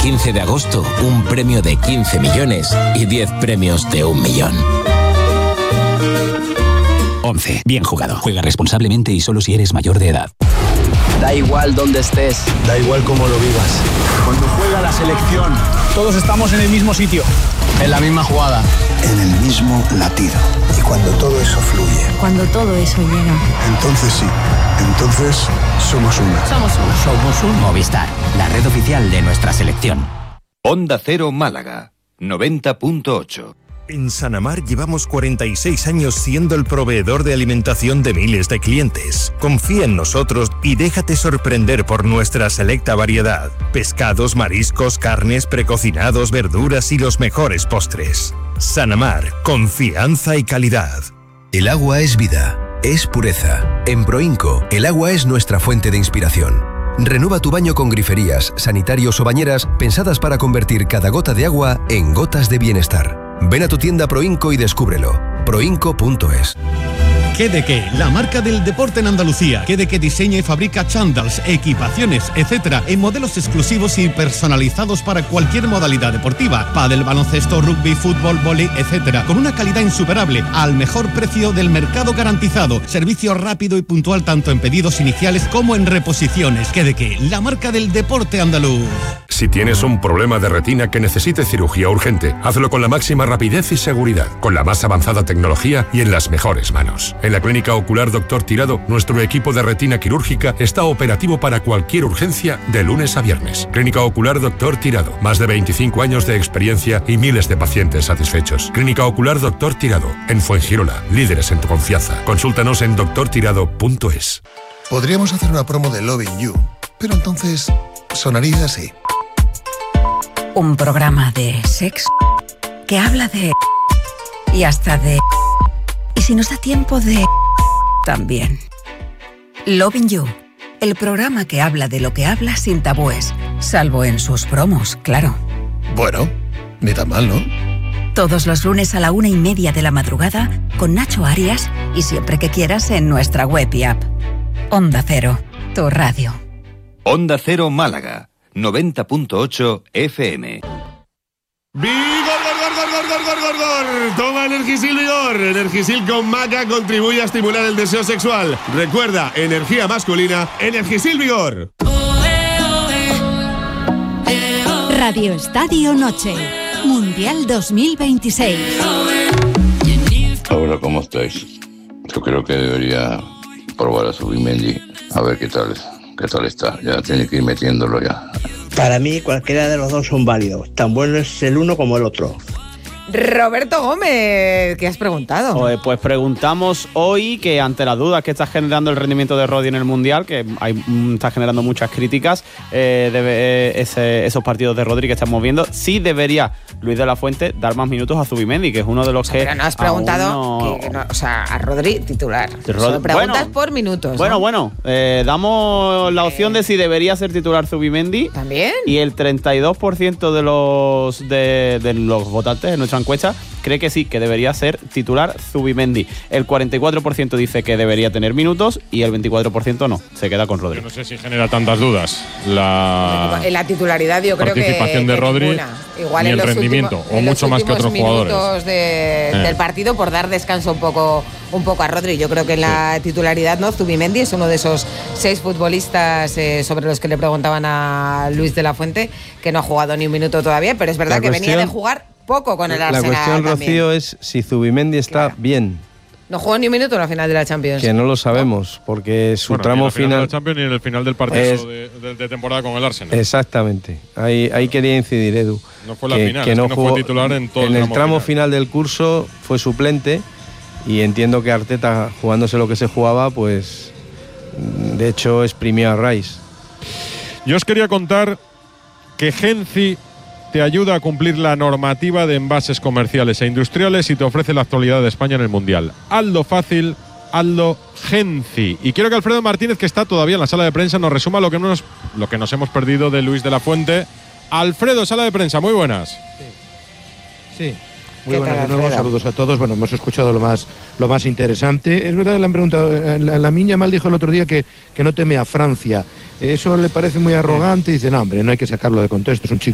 15 de agosto, un premio de 15 millones y 10 premios de 1 millón. 11. Bien jugado. Juega responsablemente y solo si eres mayor de edad. Da igual dónde estés. Da igual cómo lo vivas. Cuando juega la selección, todos estamos en el mismo sitio. En la misma jugada. En el mismo latido. Y cuando todo eso fluye. Cuando todo eso llega. Entonces sí. Entonces somos una. Somos un Movistar, la red oficial de nuestra selección. Onda Cero Málaga, 90.8. En Sanamar llevamos 46 años siendo el proveedor de alimentación de miles de clientes. Confía en nosotros y déjate sorprender por nuestra selecta variedad. Pescados, mariscos, carnes, precocinados, verduras y los mejores postres. Sanamar, confianza y calidad. El agua es vida, es pureza. En Proinco, el agua es nuestra fuente de inspiración. Renueva tu baño con griferías, sanitarios o bañeras pensadas para convertir cada gota de agua en gotas de bienestar. Ven a tu tienda Proinco y descúbrelo. Proinco.es. ¿Qué de qué? La marca del deporte en Andalucía. ¿Qué de qué diseña y fabrica chándals, equipaciones, etcétera, en modelos exclusivos y personalizados para cualquier modalidad deportiva? Pádel, baloncesto, rugby, fútbol, vóley, etcétera. Con una calidad insuperable, al mejor precio del mercado garantizado. Servicio rápido y puntual tanto en pedidos iniciales como en reposiciones. ¿Qué de qué? La marca del deporte andaluz. Si tienes un problema de retina que necesite cirugía urgente, hazlo con la máxima rapidez y seguridad, con la más avanzada tecnología y en las mejores manos. En la Clínica Ocular Dr. Tirado, nuestro equipo de retina quirúrgica está operativo para cualquier urgencia de lunes a viernes. Clínica Ocular Dr. Tirado, más de 25 años de experiencia y miles de pacientes satisfechos. Clínica Ocular Dr. Tirado, en Fuengirola, líderes en tu confianza. Consúltanos en drtirado.es. Podríamos hacer una promo de Loving You, pero entonces sonaría así. Un programa de sexo que habla de... y hasta de... y si nos da tiempo de... también. Loving You, el programa que habla de lo que habla sin tabúes, salvo en sus promos, claro. Bueno, ni tan mal, ¿no? Todos los lunes a la 1:30 de la madrugada con Nacho Arias y siempre que quieras en nuestra web y app. Onda Cero, tu radio. Onda Cero Málaga, 90.8 FM. ¡Vigor! Toma Energisil Vigor. Energisil con maca contribuye a estimular el deseo sexual. Recuerda, energía masculina, Energisil Vigor. Radio Estadio Noche, Mundial 2026. Hola, ¿cómo estáis? Yo creo que debería probar a Zubimendi, a ver qué tal está. Ya tiene que ir metiéndolo ya. Para mí, cualquiera de los dos son válidos. Tan bueno es el uno como el otro. Roberto Gómez, ¿qué has preguntado? Pues preguntamos hoy que ante las dudas que está generando el rendimiento de Rodri en el Mundial, que está generando muchas críticas, esos partidos de Rodri que estamos viendo, sí debería Luis de la Fuente dar más minutos a Zubimendi, que es uno de los que... Pero no has preguntado, a Rodri titular. Solo preguntas por minutos. Bueno, damos la opción de si debería ser titular Zubimendi. ¿También? Y el 32% de los votantes en nuestra encuesta cree que sí, que debería ser titular Zubimendi. El 44% dice que debería tener minutos y el 24% no, se queda con Rodri. Yo no sé si genera tantas dudas la titularidad, yo creo que participación de Rodri, igual ni en el los rendimiento, últimos, o mucho más que otros jugadores del partido, por dar descanso un poco a Rodri. Yo creo que en la titularidad, ¿no? Zubimendi es uno de esos 6 futbolistas sobre los que le preguntaban a Luis de la Fuente, que no ha jugado ni un minuto todavía, pero es verdad que venía de jugar poco con el Arsenal. La cuestión, también. Rocío, es si Zubimendi está bien. No jugó ni un minuto en la final de la Champions. Que no lo sabemos, porque su tramo final de final... la Champions ni en el final del partido de temporada con el Arsenal. Exactamente. Ahí quería incidir, Edu. No fue la final, que no fue titular en todo el tramo final del curso fue suplente, y entiendo que Arteta, jugándose lo que se jugaba, pues de hecho exprimió a Rice. Yo os quería contar que Genci te ayuda a cumplir la normativa de envases comerciales e industriales y te ofrece la actualidad de España en el Mundial. Hazlo fácil, hazlo Genci. Y quiero que Alfredo Martínez, que está todavía en la sala de prensa, nos resuma lo que nos hemos perdido de Luis de la Fuente. Alfredo, sala de prensa, muy buenas. Sí. Muy buenas de nuevo, saludos a todos. Bueno, hemos escuchado lo más interesante. Es verdad que le han preguntado, la Miña Mal dijo el otro día que no teme a Francia. Eso le parece muy arrogante y dice, no, hombre, no hay que sacarlo de contexto, es un chico